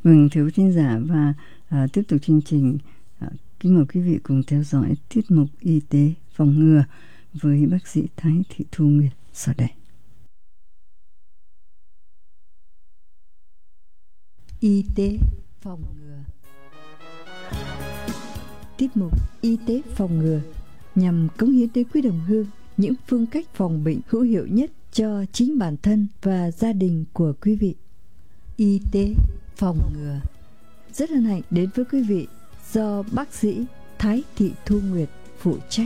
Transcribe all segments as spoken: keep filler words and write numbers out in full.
Vâng, thưa quý thính giả, và à, tiếp tục chương trình, à, kính mời quý vị cùng theo dõi tiết mục Y tế phòng ngừa với bác sĩ Thái Thị Thu Nguyệt sau đây. Y tế phòng ngừa. Tiết mục Y tế phòng ngừa nhằm cống hiến tới quý đồng hương những phương cách phòng bệnh hữu hiệu nhất cho chính bản thân và gia đình của quý vị. Y tế phòng ngừa rất hân hạnh đến với quý vị do bác sĩ Thái Thị Thu Nguyệt phụ trách.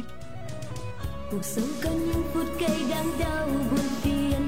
Cuộc sống có những phút cây đang đau buồn phiền,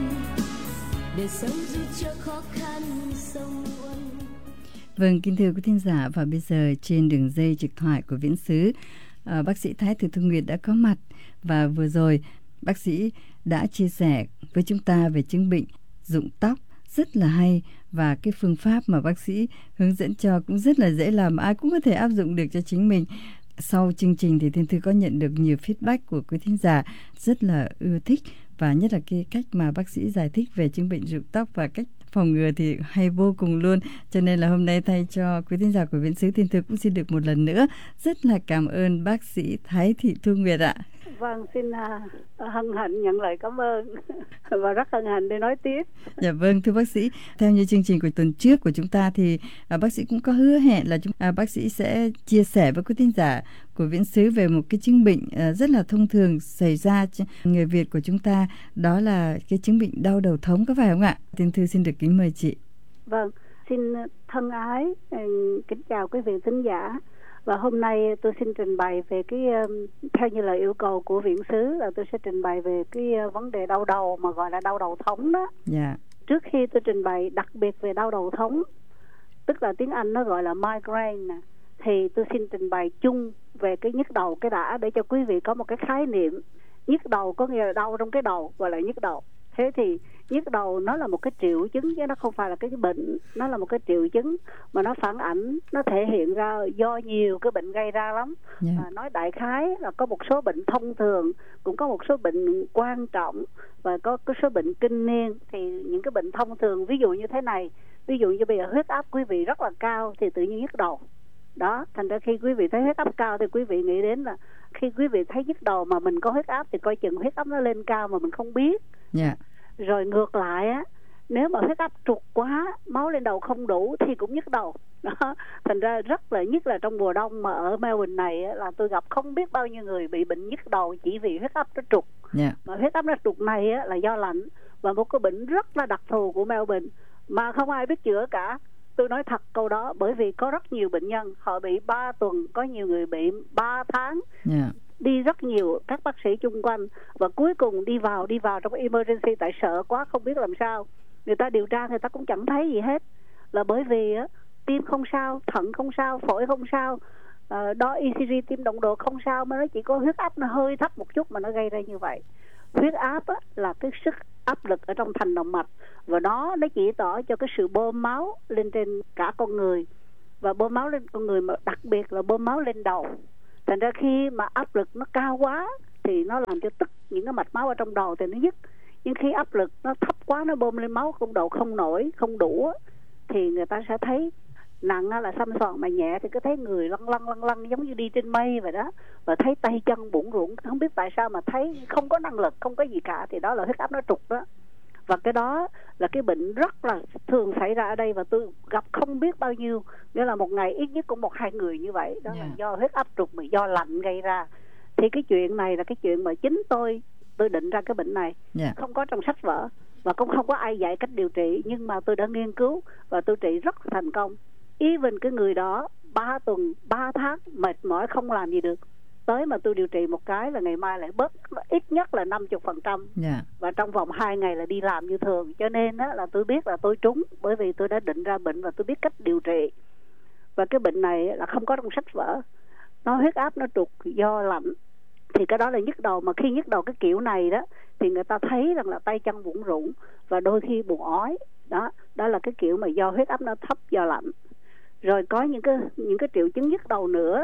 để sống dù cho khó khăn sông uốn. Vâng, kính thưa quý thính giả, và bây giờ trên đường dây trực thoại của Viễn Xứ, à, bác sĩ Thái Thị Thu Nguyệt đã có mặt, và vừa rồi bác sĩ đã chia sẻ với chúng ta về chứng bệnh rụng tóc rất là hay, và cái phương pháp mà bác sĩ hướng dẫn cho cũng rất là dễ làm, ai cũng có thể áp dụng được cho chính mình. Sau chương trình thì Thiên Thư có nhận được nhiều feedback của quý thính giả rất là ưa thích, và nhất là cái cách mà bác sĩ giải thích về chứng bệnh rụng tóc và cách phòng ngừa thì hay vô cùng luôn. Cho nên là hôm nay thay cho quý thính giả của Viễn Xứ, Thiên Thư cũng xin được một lần nữa rất là cảm ơn bác sĩ Thái Thị Thu Nguyệt ạ. Vâng, xin uh, hân hạnh nhận lời cảm ơn và rất hân hạnh để nói tiếp. Dạ vâng, thưa bác sĩ, theo như chương trình của tuần trước của chúng ta thì uh, bác sĩ cũng có hứa hẹn là chúng, uh, bác sĩ sẽ chia sẻ với quý thính giả của Viễn Xứ về một cái chứng bệnh uh, rất là thông thường xảy ra cho người Việt của chúng ta, đó là cái chứng bệnh đau đầu thống, có phải không ạ? Thiên Thư xin được kính mời chị. Vâng, xin thân ái kính chào quý vị thính giả. Và hôm nay tôi xin trình bày về cái, theo như lời yêu cầu của Viễn Xứ, là tôi sẽ trình bày về cái vấn đề đau đầu mà gọi là đau đầu thống đó. Dạ. Trước khi tôi trình bày đặc biệt về đau đầu thống, tức là tiếng Anh nó gọi là migraine, thì tôi xin trình bày chung về cái nhức đầu cái đã, để cho quý vị có một cái khái niệm. Nhức đầu có nghĩa là đau trong cái đầu, gọi là nhức đầu. Thế thì nhức đầu nó là một cái triệu chứng, chứ nó không phải là cái bệnh. Nó là một cái triệu chứng mà nó phản ảnh, nó thể hiện ra do nhiều cái bệnh gây ra lắm. Yeah. À, nói đại khái là có một số bệnh thông thường, cũng có một số bệnh quan trọng, và có cái số bệnh kinh niên. Thì những cái bệnh thông thường ví dụ như thế này, ví dụ như bây giờ huyết áp quý vị rất là cao thì tự nhiên nhức đầu. Đó, thành ra khi quý vị thấy huyết áp cao thì quý vị nghĩ đến là khi quý vị thấy nhức đầu mà mình có huyết áp thì coi chừng huyết áp nó lên cao mà mình không biết. Yeah. Rồi ngược lại á, nếu mà huyết áp trục quá, máu lên đầu không đủ thì cũng nhức đầu. Đó, thành ra rất là, nhất là trong mùa đông mà ở Melbourne này á, là tôi gặp không biết bao nhiêu người bị bệnh nhức đầu chỉ vì huyết áp nó trục. Yeah. Mà huyết áp nó trục này á, là do lạnh, và một cái bệnh rất là đặc thù của Melbourne mà không ai biết chữa cả. Tôi nói thật câu đó, bởi vì có rất nhiều bệnh nhân họ bị ba tuần, có nhiều người bị ba tháng. Yeah. Đi rất nhiều các bác sĩ chung quanh, và cuối cùng đi vào đi vào trong emergency tại sợ quá không biết làm sao. Người ta điều tra người ta cũng chẳng thấy gì hết, là bởi vì á, tim không sao, thận không sao, phổi không sao, à, đo e xê giê tim động độ không sao, mà nó chỉ có huyết áp nó hơi thấp một chút mà nó gây ra như vậy. Huyết áp á, là cái sức áp lực ở trong thành động mạch, và nó nó chỉ tỏ cho cái sự bơm máu lên trên cả con người, và bơm máu lên con người mà đặc biệt là bơm máu lên đầu. Thành ra khi mà áp lực nó cao quá thì nó làm cho tức những cái mạch máu ở trong đầu thì nó nhức. Nhưng khi áp lực nó thấp quá, nó bơm lên máu không đầu không nổi, không đủ, thì người ta sẽ thấy nặng là xăm xoàn, mà nhẹ thì cứ thấy người lăn lăn lăn lăn giống như đi trên mây vậy đó, và thấy tay chân bủn rủn, không biết tại sao mà thấy không có năng lực, không có gì cả, thì đó là huyết áp nó trục đó. Và cái đó là cái bệnh rất là thường xảy ra ở đây, và tôi gặp không biết bao nhiêu, nghĩa là một ngày ít nhất cũng một hai người như vậy. Đó. Yeah. Là do huyết áp trục mà do lạnh gây ra. Thì cái chuyện này là cái chuyện mà chính tôi tôi định ra cái bệnh này. Yeah. Không có trong sách vở, và cũng không có ai dạy cách điều trị, nhưng mà tôi đã nghiên cứu và tôi trị rất thành công. Even cái người đó ba tuần, ba tháng mệt mỏi không làm gì được, tới mà tôi điều trị một cái là ngày mai lại bớt ít nhất là năm mươi phần trăm. Yeah. Và trong vòng hai ngày là đi làm như thường. Cho nên á, là tôi biết là tôi trúng, bởi vì tôi đã định ra bệnh và tôi biết cách điều trị. Và cái bệnh này là không có trong sách vở. Nó huyết áp nó trục do lạnh, thì cái đó là nhức đầu. Mà khi nhức đầu cái kiểu này đó thì người ta thấy rằng là tay chân bủn rủn và đôi khi buồn ói. Đó, đó là cái kiểu mà do huyết áp nó thấp do lạnh. Rồi có những cái những cái triệu chứng nhức đầu nữa,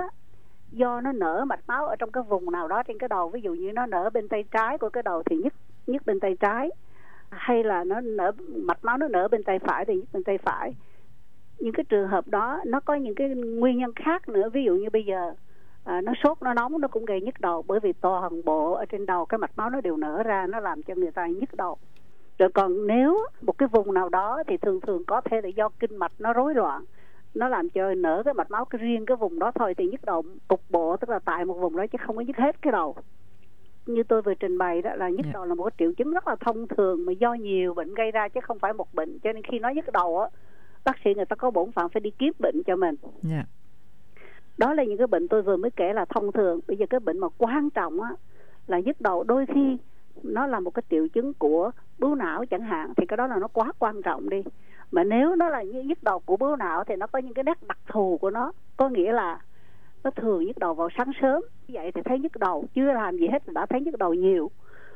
do nó nở mạch máu ở trong cái vùng nào đó trên cái đầu. Ví dụ như nó nở bên tay trái của cái đầu thì nhức nhức bên tay trái, hay là nó nở mạch máu nó nở bên tay phải thì nhức bên tay phải. những cái trường hợp đó nó có những cái nguyên nhân khác nữa. Ví dụ như bây giờ à, nó sốt, nó nóng, nó cũng gây nhức đầu, bởi vì toàn bộ ở trên đầu cái mạch máu nó đều nở ra, nó làm cho người ta nhức đầu. Rồi còn nếu một cái vùng nào đó thì thường thường có thể là do kinh mạch nó rối loạn, nó làm cho nở cái mạch máu cái riêng cái vùng đó thôi, thì nhức đầu cục bộ, tức là tại một vùng đó chứ không có nhức hết cái đầu. Như tôi vừa trình bày đó, là nhức yeah. đầu là một cái triệu chứng rất là thông thường mà do nhiều bệnh gây ra chứ không phải một bệnh. Cho nên khi nói nhức đầu á, bác sĩ người ta có bổn phận phải đi kiếm bệnh cho mình. Yeah. Đó là những cái bệnh tôi vừa mới kể là thông thường. Bây giờ cái bệnh mà quan trọng á là nhức đầu, đôi khi nó là một cái triệu chứng của bướu não chẳng hạn, thì cái đó là nó quá quan trọng đi. Mà nếu nó là nhức đầu của bướu não thì nó có những cái nét đặc thù của nó, có nghĩa là nó thường nhức đầu vào sáng sớm, vậy thì thấy nhức đầu, chưa làm gì hết thì đã thấy nhức đầu nhiều,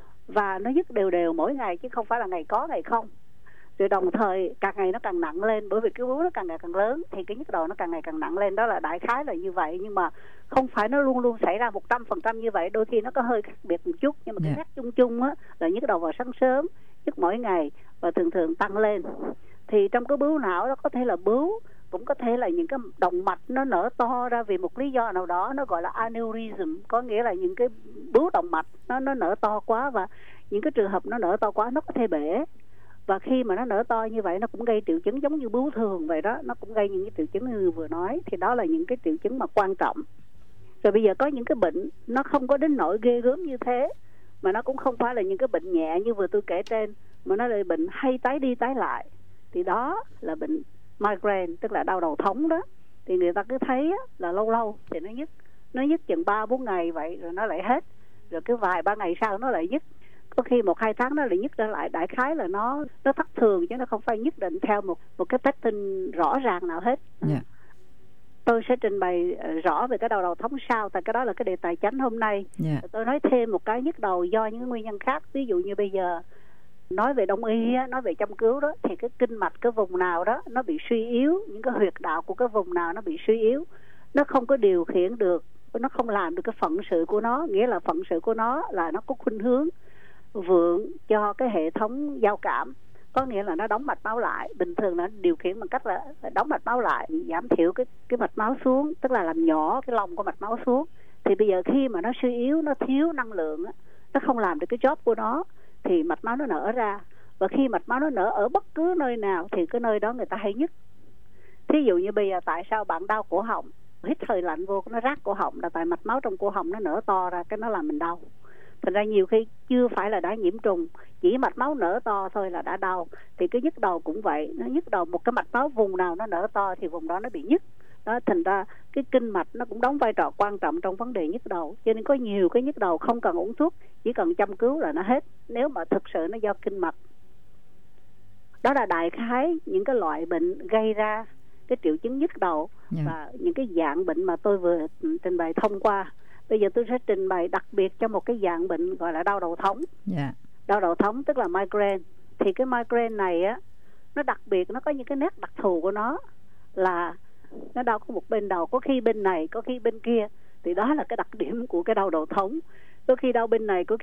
và nó nhức đều đều mỗi ngày chứ không phải là ngày có ngày không. Rồi đồng thời càng ngày nó càng nặng lên, bởi vì cái bướu nó càng ngày càng lớn thì cái nhức đầu nó càng ngày càng nặng lên. Đó là đại khái là như vậy, nhưng mà không phải nó luôn luôn xảy ra một trăm phần trăm như vậy, đôi khi nó có hơi khác biệt một chút. Nhưng mà cái nét yeah. chung chung á là nhức đầu vào sáng sớm, nhức mỗi ngày và thường thường tăng lên. Thì trong cái bướu não đó có thể là bướu, cũng có thể là những cái động mạch nó nở to ra vì một lý do nào đó, nó gọi là aneurysm, có nghĩa là những cái bướu động mạch nó nó nở to quá, và những cái trường hợp nó nở to quá nó có thể bể. Và khi mà nó nở to như vậy nó cũng gây triệu chứng giống như bướu thường vậy đó, nó cũng gây những cái triệu chứng như vừa nói. Thì đó là những cái triệu chứng mà quan trọng. Rồi bây giờ có những cái bệnh nó không có đến nỗi ghê gớm như thế, mà nó cũng không phải là những cái bệnh nhẹ như vừa tôi kể trên, mà nó là bệnh hay tái đi tái lại. Thì đó là bệnh migraine, tức là đau đầu thống đó. Thì người ta cứ thấy là lâu lâu thì nó nhức, nó nhức chừng ba bốn ngày vậy rồi nó lại hết, rồi cái vài ba ngày sau nó lại nhức, có khi một hai tháng nó lại nhức trở lại. Đại khái là nó nó thất thường chứ nó không phải nhất định theo một một cái pattern rõ ràng nào hết. Yeah. Tôi sẽ trình bày rõ về cái đau đầu thống sau, tại cái đó là cái đề tài chánh hôm nay. Yeah. Tôi nói thêm một cái nhức đầu do những nguyên nhân khác. Ví dụ như bây giờ nói về đông y, nói về châm cứu đó, thì cái kinh mạch cái vùng nào đó nó bị suy yếu, những cái huyệt đạo của cái vùng nào nó bị suy yếu, nó không có điều khiển được, nó không làm được cái phận sự của nó. Nghĩa là phận sự của nó là nó có khuynh hướng vượng cho cái hệ thống giao cảm, có nghĩa là nó đóng mạch máu lại. Bình thường nó điều khiển bằng cách là đóng mạch máu lại, giảm thiểu cái cái mạch máu xuống, tức là làm nhỏ cái lông của mạch máu xuống. Thì bây giờ khi mà nó suy yếu, nó thiếu năng lượng, nó không làm được cái job của nó, thì mạch máu nó nở ra. Và khi mạch máu nó nở ở bất cứ nơi nào thì cái nơi đó người ta hay nhức. Thí dụ như bây giờ tại sao bạn đau cổ họng, hít hơi lạnh vô nó rát cổ họng, là tại mạch máu trong cổ họng nó nở to ra, cái nó làm mình đau. Thành ra nhiều khi chưa phải là đã nhiễm trùng, chỉ mạch máu nở to thôi là đã đau. Thì cái nhức đầu cũng vậy, nó nhức đầu một cái mạch máu vùng nào nó nở to thì vùng đó nó bị nhức. Đó, thành ra cái kinh mạch nó cũng đóng vai trò quan trọng trong vấn đề nhức đầu. Cho nên có nhiều cái nhức đầu không cần uống thuốc, chỉ cần châm cứu là nó hết, nếu mà thực sự nó do kinh mạch. Đó là đại khái những cái loại bệnh gây ra cái triệu chứng nhức đầu. Yeah. Và những cái dạng bệnh mà tôi vừa trình bày thông qua. Bây giờ tôi sẽ trình bày đặc biệt cho một cái dạng bệnh gọi là đau đầu thống. Yeah. Đau đầu thống tức là migraine. Thì cái migraine này á, nó đặc biệt, nó có những cái nét đặc thù của nó, là nó đau có một bên đầu, có khi bên này, có khi bên kia. Thì đó là cái đặc điểm của cái đau đầu thống. Có khi đau bên này, có